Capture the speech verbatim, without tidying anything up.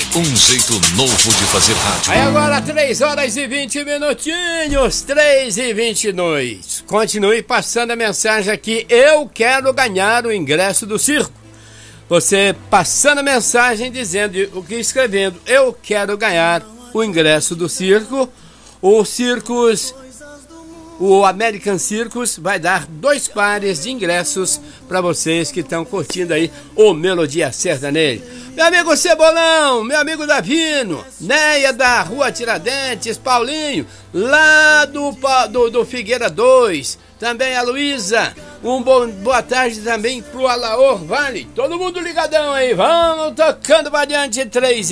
Um jeito novo de fazer rádio. Aí agora três horas e vinte minutinhos, três e vinte e dois. Continue passando a mensagem aqui. Eu quero ganhar o ingresso do circo. Você passando a mensagem dizendo o que escrevendo. Eu quero ganhar o ingresso do circo. O Circus, o American Circus vai dar dois pares de ingressos para vocês que estão curtindo aí o Melodia Sertaneja. Meu amigo Cebolão, meu amigo Davino, Neia da Rua Tiradentes, Paulinho, lá do, do, do Figueira dois, também a Luísa, um bom, boa tarde também pro Alaor Vale, todo mundo ligadão aí, vamos tocando variante três.